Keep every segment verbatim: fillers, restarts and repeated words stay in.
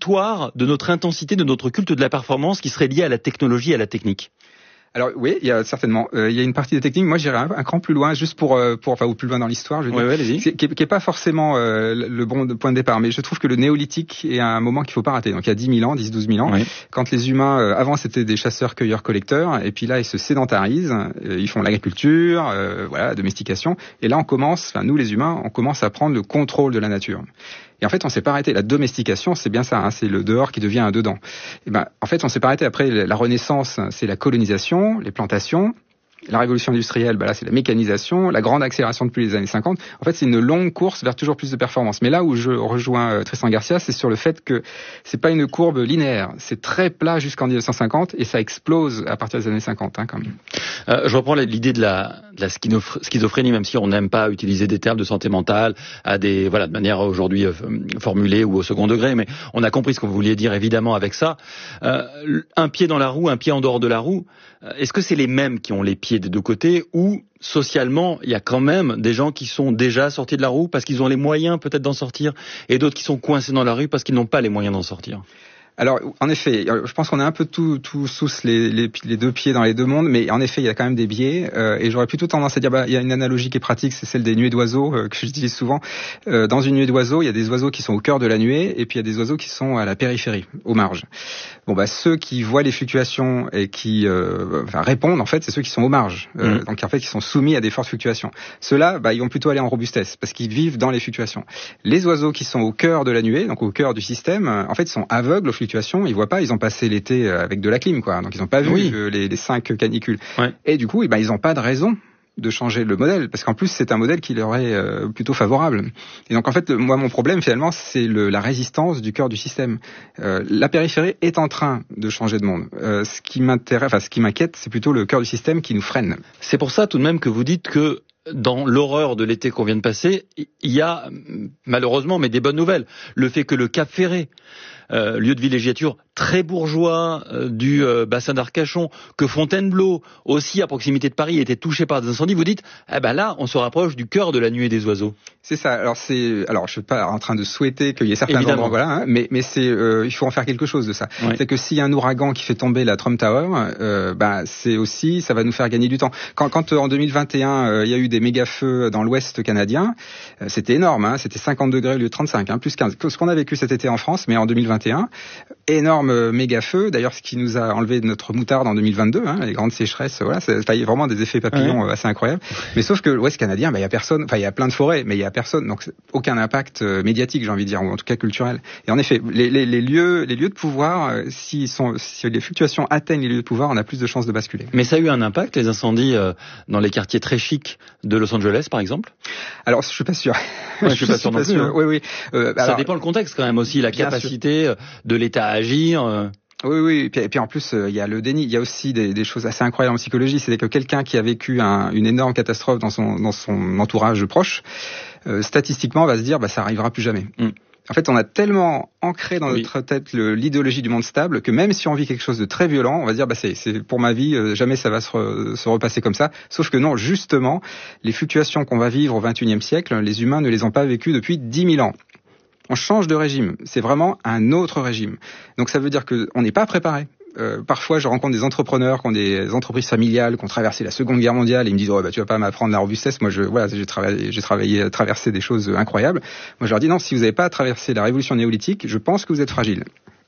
l'histoire de notre intensité, de notre culte de la performance qui serait liée à la technologie et à la technique? Alors oui, il y a certainement, euh, il y a une partie des techniques. Moi, j'irais un, un cran plus loin, juste pour, euh, pour, enfin, ou plus loin dans l'histoire, je veux ouais, dire, ouais, qui, qui est pas forcément euh, le bon point de départ. Mais je trouve que le néolithique est un moment qu'il faut pas rater. Donc il y a dix mille ans, dix douze mille ans, oui. Quand les humains, euh, avant c'était des chasseurs, cueilleurs, collecteurs, et puis là ils se sédentarisent, euh, ils font l'agriculture, euh, voilà, la domestication, et là on commence, enfin nous les humains, on commence à prendre le contrôle de la nature. Et en fait, on s'est pas arrêté. La domestication, c'est bien ça, hein, c'est le dehors qui devient un dedans. Et ben, en fait, on s'est pas arrêté. Après, la Renaissance, c'est la colonisation, les plantations. La révolution industrielle, bah là, c'est la mécanisation, la grande accélération depuis les années cinquante. En fait, c'est une longue course vers toujours plus de performance. Mais là où je rejoins euh, Tristan Garcia, c'est sur le fait que c'est pas une courbe linéaire. C'est très plat jusqu'en mille neuf cent cinquante et ça explose à partir des années cinquante, hein, quand même. Euh, je reprends l'idée de la, de la schizophrénie, même si on n'aime pas utiliser des termes de santé mentale à des, voilà, de manière aujourd'hui euh, formulée ou au second degré, mais on a compris ce que vous vouliez dire évidemment avec ça. Euh, un pied dans la roue, un pied en dehors de la roue. Est-ce que c'est les mêmes qui ont les pieds des deux côtés ou socialement, il y a quand même des gens qui sont déjà sortis de la roue parce qu'ils ont les moyens peut-être d'en sortir et d'autres qui sont coincés dans la rue parce qu'ils n'ont pas les moyens d'en sortir? Alors, en effet, je pense qu'on a un peu tous tout, tous les, les, les deux pieds dans les deux mondes, mais en effet, il y a quand même des biais, euh, et j'aurais plutôt tendance à dire, bah, il y a une analogie qui est pratique, c'est celle des nuées d'oiseaux, euh, que j'utilise souvent. Euh, dans une nuée d'oiseaux, il y a des oiseaux qui sont au cœur de la nuée, et puis il y a des oiseaux qui sont à la périphérie, aux marges. Bon, bah, ceux qui voient les fluctuations et qui euh, enfin, répondent, en fait, c'est ceux qui sont aux marges, euh, mmh. donc en fait, qui sont soumis à des fortes fluctuations. Ceux-là, bah, ils vont plutôt aller en robustesse, parce qu'ils vivent dans les fluctuations. Les oiseaux qui sont au cœur de la nuée, donc au cœur du système, en fait, ils sont aveugles aux fluctuations, ils voient pas. Ils ont passé l'été avec de la clim, quoi. Donc ils n'ont pas vu oui. euh, les, les cinq canicules. Ouais. Et du coup, eh ben, ils n'ont pas de raison de changer le modèle, parce qu'en plus c'est un modèle qui leur est euh, plutôt favorable. Et donc en fait, moi mon problème finalement, c'est le, la résistance du cœur du système. Euh, la périphérie est en train de changer de monde. Euh, ce qui m'intéresse, enfin ce qui m'inquiète, c'est plutôt le cœur du système qui nous freine. C'est pour ça tout de même que vous dites que dans l'horreur de l'été qu'on vient de passer, il y a malheureusement, mais des bonnes nouvelles. Le fait que le Cap Ferré, euh, lieu de villégiature très bourgeois euh, du euh, bassin d'Arcachon, que Fontainebleau, aussi à proximité de Paris, était touché par des incendies, vous dites, eh ben là, on se rapproche du cœur de la nuée des oiseaux. C'est ça. Alors c'est, alors je suis pas en train de souhaiter qu'il y ait certains endroits, voilà, hein, mais mais c'est, euh, il faut en faire quelque chose de ça. Ouais. C'est que s'il y a un ouragan qui fait tomber la Trump Tower, euh, bah c'est aussi, ça va nous faire gagner du temps. Quand, quand euh, en deux mille vingt et un, euh, il y a eu des méga feux dans l'Ouest canadien, euh, c'était énorme, hein, c'était cinquante degrés au lieu de trente-cinq, hein, plus quinze. Ce qu'on a vécu cet été en France, mais en deux mille vingt et un, énorme euh, méga feu. D'ailleurs, ce qui nous a enlevé notre moutarde en deux mille vingt-deux, hein, les grandes sécheresses, voilà, ça a eu vraiment des effets papillons ouais. assez incroyables. Mais sauf que l'Ouest canadien, bah il y a personne, enfin il y a plein de forêts, mais il y a personne, donc aucun impact euh, médiatique, j'ai envie de dire, ou en tout cas culturel. Et en effet, les, les, les lieux, les lieux de pouvoir, euh, s'ils sont, si les fluctuations atteignent les lieux de pouvoir, on a plus de chances de basculer. Mais ça a eu un impact, les incendies euh, dans les quartiers très chics de Los Angeles, par exemple? Alors, je suis pas sûr. Ouais, je suis pas sûr non plus. Hein. Oui, oui. Euh, ça alors, dépend le contexte quand même aussi, la capacité sûr. de l'État à agir. Euh... Oui, oui, et puis, et puis en plus, euh, il y a le déni. Il y a aussi des, des choses assez incroyables en psychologie. C'est que quelqu'un qui a vécu un, une énorme catastrophe dans son, dans son entourage proche, euh, statistiquement, va se dire, bah, ça arrivera plus jamais. Mm. En fait, on a tellement ancré dans notre oui. tête le, l'idéologie du monde stable que même si on vit quelque chose de très violent, on va se dire, bah, c'est, c'est pour ma vie, euh, jamais ça va se, re, se repasser comme ça. Sauf que non, justement, les fluctuations qu'on va vivre au vingt et unième siècle, les humains ne les ont pas vécues depuis dix mille ans. On change de régime. C'est vraiment un autre régime. Donc ça veut dire qu'on n'est pas préparé. Euh, parfois, je rencontre des entrepreneurs qui ont des entreprises familiales, qui ont traversé la Seconde Guerre mondiale, et ils me disent oh bah tu vas pas m'apprendre la robustesse. Moi, je voilà, j'ai travaillé, j'ai travaillé, traversé des choses incroyables. Moi, je leur dis non, si vous n'avez pas traversé la révolution néolithique, je pense que vous êtes fragile.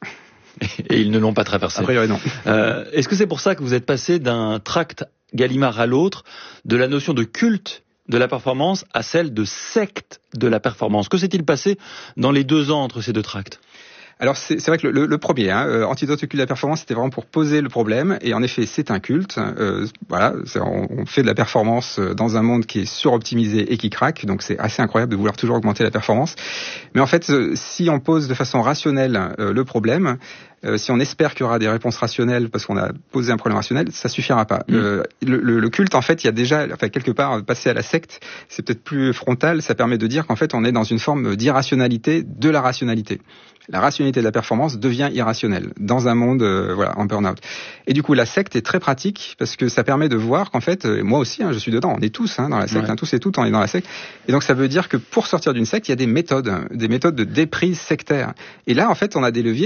Et ils ne l'ont pas traversé. A priori, non. Euh, est-ce que c'est pour ça que vous êtes passé d'un tract Gallimard à l'autre, de la notion de culte de la performance à celle de secte de la performance? Que s'est-il passé dans les deux ans entre ces deux tracts? Alors c'est, c'est vrai que le, le, le premier, hein, euh, Antidote au culte de la performance, c'était vraiment pour poser le problème. Et en effet, c'est un culte. Euh, voilà, c'est, on, on fait de la performance dans un monde qui est suroptimisé et qui craque. Donc c'est assez incroyable de vouloir toujours augmenter la performance. Mais en fait, euh, si on pose de façon rationnelle euh, le problème, euh, si on espère qu'il y aura des réponses rationnelles parce qu'on a posé un problème rationnel, ça suffira pas. Mmh. Euh, le, le, le culte, en fait, il y a déjà, enfin quelque part, passer à la secte, c'est peut-être plus frontal. Ça permet de dire qu'en fait, on est dans une forme d'irrationalité de la rationalité. La rationalité de la performance devient irrationnelle dans un monde euh, voilà en burn-out. Et du coup, la secte est très pratique parce que ça permet de voir qu'en fait, euh, moi aussi, hein, je suis dedans. On est tous hein, dans la secte, ouais. hein, tous et toutes, on est dans la secte. Et donc, ça veut dire que pour sortir d'une secte, il y a des méthodes, des méthodes de déprise sectaire. Et là, en fait, on a des leviers